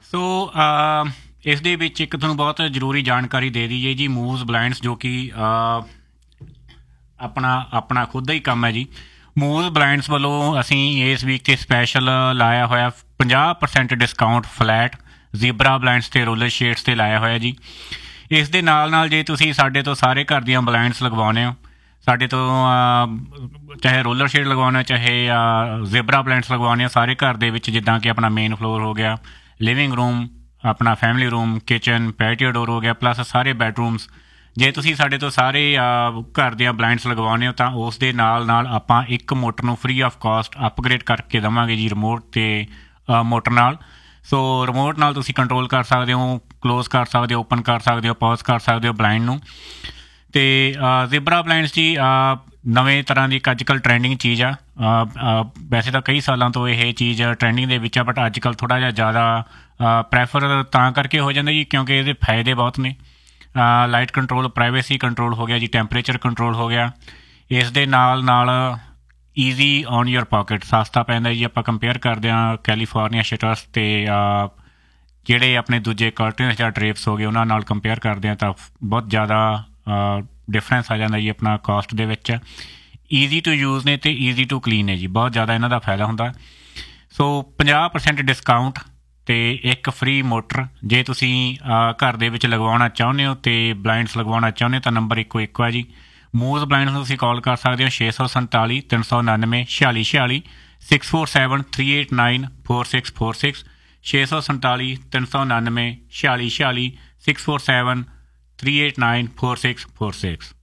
ਸੋ ਇਸ ਦੇ ਵਿੱਚ ਇੱਕ ਤੁਹਾਨੂੰ ਬਹੁਤ ਜ਼ਰੂਰੀ ਜਾਣਕਾਰੀ ਦੇ ਦਈਏ ਜੀ। ਮੂਵਜ਼ ਬਲਾਈਂਡਸ ਜੋ ਕਿ ਆਪਣਾ ਖੁਦ ਦਾ ਹੀ ਕੰਮ ਹੈ ਜੀ। ਮੂਵਜ਼ ਬਲਾਈਂਡਸ ਵੱਲੋਂ ਅਸੀਂ ਇਸ ਵੀਕ 'ਤੇ ਸਪੈਸ਼ਲ ਲਾਇਆ ਹੋਇਆ 50% ਡਿਸਕਾਊਂਟ ਫਲੈਟ ਜ਼ੀਬਰਾ ਬਲਾਈਂਡਸ ਅਤੇ ਰੋਲਰ ਸ਼ੇਡਸ 'ਤੇ ਲਾਇਆ ਹੋਇਆ ਜੀ। ਇਸ ਦੇ ਨਾਲ ਜੇ ਤੁਸੀਂ ਸਾਡੇ ਤੋਂ ਸਾਰੇ ਘਰ ਦੀਆਂ ਬਲਾਈਂਡਸ ਲਗਵਾਉਂਦੇ ਹੋ, ਸਾਡੇ ਤੋਂ ਚਾਹੇ ਰੋਲਰ ਸ਼ੇਡ ਲਗਵਾਉਣਾ ਚਾਹੇ ਜ਼ੀਬਰਾ ਬਲਾਈਂਡਸ ਲਗਵਾਉਣੇ ਹੋ, ਸਾਰੇ ਘਰ ਦੇ ਵਿੱਚ ਜਿੱਦਾਂ ਕਿ ਆਪਣਾ ਮੇਨ ਫਲੋਰ ਹੋ ਗਿਆ, ਲਿਵਿੰਗ ਰੂਮ, ਆਪਣਾ ਫੈਮਿਲੀ ਰੂਮ, ਕਿਚਨ, ਪੈਟੀਓ ਡੋਰ ਹੋ ਗਿਆ, ਪਲੱਸ ਸਾਰੇ ਬੈਡਰੂਮਸ, ਜੇ ਤੁਸੀਂ ਸਾਡੇ ਤੋਂ ਸਾਰੇ ਘਰ ਦੀਆਂ ਬਲਾਈਂਡਸ ਲਗਵਾਉਂਦੇ ਹੋ ਤਾਂ ਉਸ ਦੇ ਨਾਲ ਆਪਾਂ ਇੱਕ ਮੋਟਰ ਨੂੰ ਫਰੀ ਆਫ ਕਾਸਟ ਅਪਗ੍ਰੇਡ ਕਰਕੇ ਦੇਵਾਂਗੇ ਜੀ ਰਿਮੋਟ ਅਤੇ ਮੋਟਰ ਨਾਲ। ਸੋ ਰਿਮੋਟ ਨਾਲ ਤੁਸੀਂ ਕੰਟਰੋਲ ਕਰ ਸਕਦੇ ਹੋ, ਕਲੋਜ਼ ਕਰ ਸਕਦੇ ਹੋ, ਓਪਨ ਕਰ ਸਕਦੇ ਹੋ, ਪੌਜ਼ ਕਰ ਸਕਦੇ ਹੋ ਬਲਾਈਂਡ ਨੂੰ। ਅਤੇ ਜ਼ੀਬਰਾ ਬਲਾਈਂਡਸ ਜੀ ਨਵੇਂ ਤਰ੍ਹਾਂ ਦੀ ਇੱਕ ਅੱਜ ਕੱਲ੍ਹ ਟਰੈਂਡਿੰਗ ਚੀਜ਼ ਆ। ਵੈਸੇ ਤਾਂ ਕਈ ਸਾਲਾਂ ਤੋਂ ਇਹ ਚੀਜ਼ ਟਰੈਂਡਿੰਗ ਦੇ ਵਿੱਚ ਆ, ਬਟ ਅੱਜ ਕੱਲ੍ਹ ਥੋੜ੍ਹਾ ਜਿਹਾ ਜ਼ਿਆਦਾ ਪ੍ਰੈਫਰ ਤਾਂ ਕਰਕੇ ਹੋ ਜਾਂਦਾ ਜੀ ਕਿਉਂਕਿ ਇਹਦੇ ਫਾਇਦੇ ਬਹੁਤ ਨੇ। ਲਾਈਟ ਕੰਟਰੋਲ, ਪ੍ਰਾਈਵੇਸੀ ਕੰਟਰੋਲ ਹੋ ਗਿਆ ਜੀ, ਟੈਂਪਰੇਚਰ ਕੰਟਰੋਲ ਹੋ ਗਿਆ। ਇਸ ਦੇ ਨਾਲ ਈਜ਼ੀ ਔਨ ਯੂਰ ਪਾਕਟ, ਸਸਤਾ ਪੈਂਦਾ ਜੀ। ਆਪਾਂ ਕੰਪੇਅਰ ਕਰਦੇ ਹਾਂ ਕੈਲੀਫੋਰਨੀਆ ਸ਼ਟਰਸ ਅਤੇ ਜਿਹੜੇ ਆਪਣੇ ਦੂਜੇ ਕਰਟਨਸ ਜਾਂ ਡਰੇਪਸ ਹੋ ਗਏ ਉਹਨਾਂ ਨਾਲ ਕੰਪੇਅਰ ਕਰਦੇ ਹਾਂ ਤਾਂ ਬਹੁਤ ਜ਼ਿਆਦਾ ਡਿਫਰੈਂਸ ਆ ਜਾਂਦਾ ਜੀ ਆਪਣਾ ਕਾਸਟ ਦੇ ਵਿੱਚ। ਈਜ਼ੀ ਟੂ ਯੂਜ਼ ਨੇ ਅਤੇ ਈਜ਼ੀ ਟੂ ਕਲੀਨ ਨੇ ਜੀ, ਬਹੁਤ ਜ਼ਿਆਦਾ ਇਹਨਾਂ ਦਾ ਫਾਇਦਾ ਹੁੰਦਾ। ਸੋ 50% ਡਿਸਕਾਊਂਟ ਅਤੇ ਇੱਕ ਫਰੀ ਮੋਟਰ ਜੇ ਤੁਸੀਂ ਘਰ ਦੇ ਵਿੱਚ ਲਗਵਾਉਣਾ ਚਾਹੁੰਦੇ ਹੋ ਅਤੇ ਬਲਾਈਂਡਸ ਲਗਵਾਉਣਾ ਚਾਹੁੰਦੇ ਹੋ ਤਾਂ ਨੰਬਰ ਇੱਕੋ ਹੈ ਜੀ। ਮੂਵਜ਼ ਬਲਾਈਂਡਸ ਨੂੰ ਤੁਸੀਂ ਕਾਲ ਕਰ ਸਕਦੇ ਹੋ 647 399 4646 647 389 4646 647 399 4646 647 389 4646।